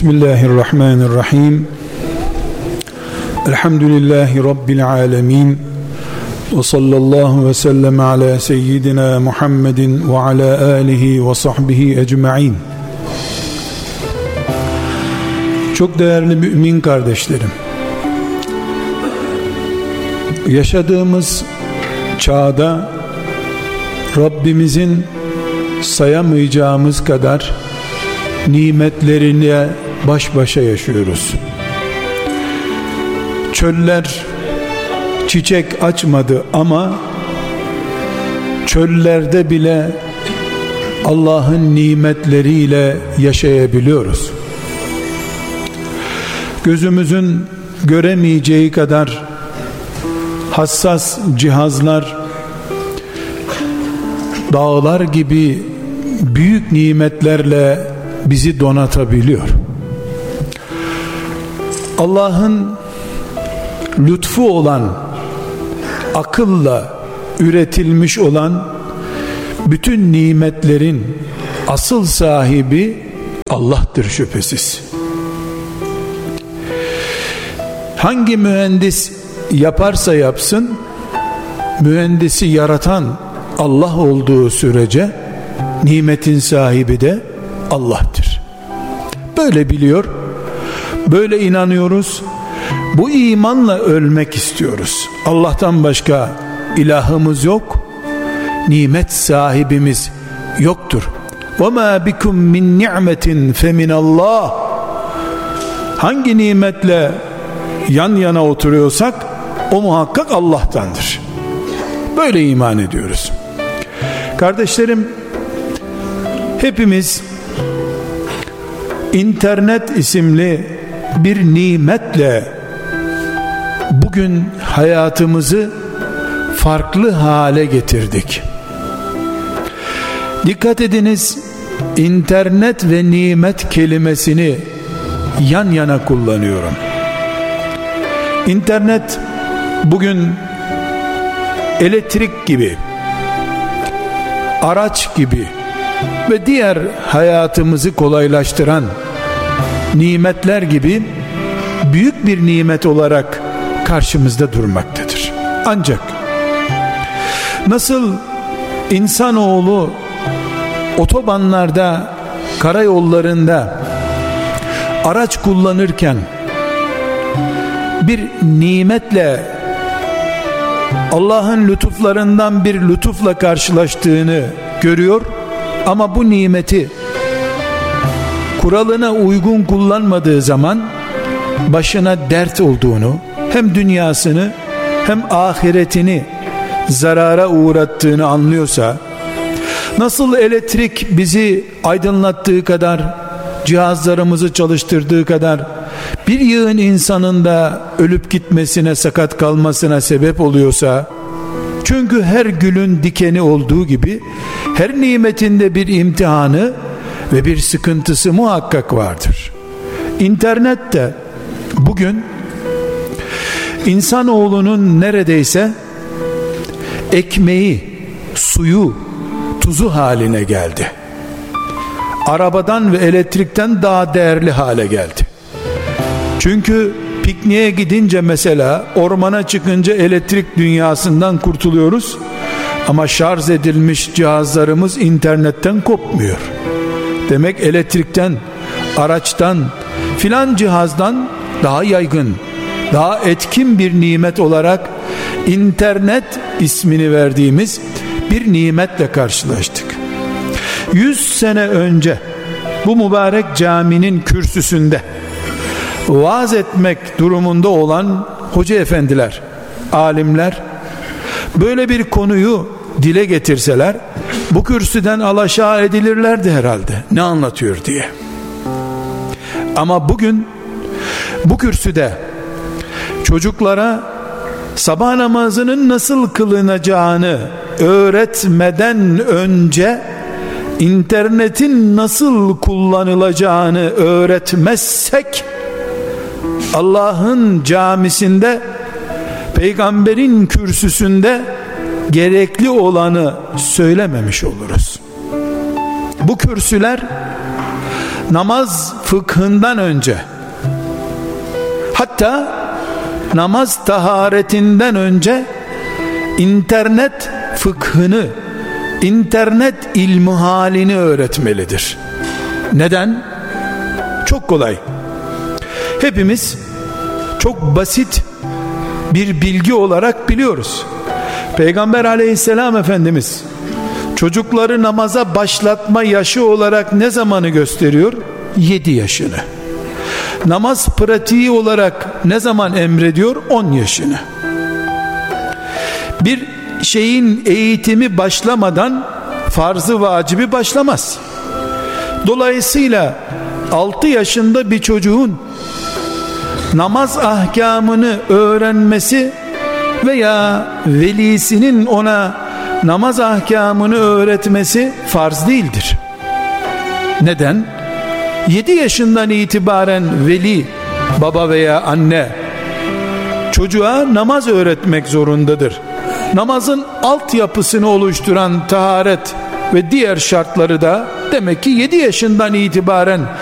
Bismillahirrahmanirrahim. Elhamdülillahi Rabbil alemin. Ve sallallahu ve sellem ala seyyidina Muhammedin ve ala alihi ve sahbihi ecma'in. Çok değerli mümin kardeşlerim, yaşadığımız çağda Rabbimizin sayamayacağımız kadar nimetlerine baş başa yaşıyoruz. Çöller çiçek açmadı ama çöllerde bile Allah'ın nimetleriyle yaşayabiliyoruz. Gözümüzün göremeyeceği kadar hassas cihazlar dağlar gibi büyük nimetlerle bizi donatabiliyor. Allah'ın lütfu olan, akılla üretilmiş olan bütün nimetlerin asıl sahibi Allah'tır şüphesiz. Hangi mühendis yaparsa yapsın, mühendisi yaratan Allah olduğu sürece nimetin sahibi de Allah'tır. Böyle biliyor, böyle inanıyoruz. Bu imanla ölmek istiyoruz. Allah'tan başka ilahımız yok, nimet sahibimiz yoktur. وَمَا بِكُمْ مِنْ نِعْمَةٍ فَمِنَ اللّٰهِ. Hangi nimetle yan yana oturuyorsak o muhakkak Allah'tandır. Böyle iman ediyoruz. Kardeşlerim, hepimiz İnternet isimli bir nimetle bugün hayatımızı farklı hale getirdik. Dikkat ediniz, internet ve nimet kelimesini yan yana kullanıyorum. İnternet bugün elektrik gibi, araç gibi ve diğer hayatımızı kolaylaştıran nimetler gibi büyük bir nimet olarak karşımızda durmaktadır. Ancak nasıl insanoğlu otobanlarda, karayollarında araç kullanırken bir nimetle, Allah'ın lütuflarından bir lütufla karşılaştığını görüyor ama bu nimeti kuralına uygun kullanmadığı zaman başına dert olduğunu, hem dünyasını hem ahiretini zarara uğrattığını anlıyorsa, nasıl elektrik bizi aydınlattığı kadar, cihazlarımızı çalıştırdığı kadar bir yığın insanın da ölüp gitmesine, sakat kalmasına sebep oluyorsa, çünkü her gülün dikeni olduğu gibi her nimetinde bir imtihanı ve bir sıkıntısı muhakkak vardır. İnternet de bugün insanoğlunun neredeyse ekmeği, suyu, tuzu haline geldi. Arabadan ve elektrikten daha değerli hale geldi. Çünkü pikniğe gidince mesela, ormana çıkınca elektrik dünyasından kurtuluyoruz ama şarj edilmiş cihazlarımız internetten kopmuyor. Demek elektrikten, araçtan, filan cihazdan daha yaygın, daha etkin bir nimet olarak internet ismini verdiğimiz bir nimetle karşılaştık. 100 sene önce bu mübarek caminin kürsüsünde vaaz etmek durumunda olan hoca efendiler, alimler böyle bir konuyu dile getirseler bu kürsüden alaşağı edilirlerdi herhalde. Ne anlatıyor diye. Ama bugün bu kürsüde çocuklara sabah namazının nasıl kılınacağını öğretmeden önce internetin nasıl kullanılacağını öğretmezsek, Allah'ın camisinde, peygamberin kürsüsünde gerekli olanı söylememiş oluruz. Bu kürsüler namaz fıkhından önce, hatta namaz taharetinden önce internet fıkhını, internet ilmihalini öğretmelidir. Neden? Çok kolay. Hepimiz çok basit bir bilgi olarak biliyoruz. Peygamber aleyhisselam Efendimiz çocukları namaza başlatma yaşı olarak ne zamanı gösteriyor? 7 yaşını. Namaz pratiği olarak ne zaman emrediyor? 10 yaşını. Bir şeyin eğitimi başlamadan farzı vacibi başlamaz. Dolayısıyla 6 yaşında bir çocuğun namaz ahkamını öğrenmesi veya velisinin ona namaz ahkamını öğretmesi farz değildir. Neden? 7 yaşından itibaren veli, baba veya anne çocuğa namaz öğretmek zorundadır. Namazın altyapısını oluşturan taharet ve diğer şartları da demek ki 7 yaşından itibaren